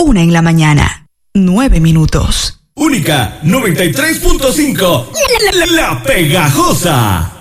Una en la mañana. 9 minutos. Única 93.5. La Pegajosa.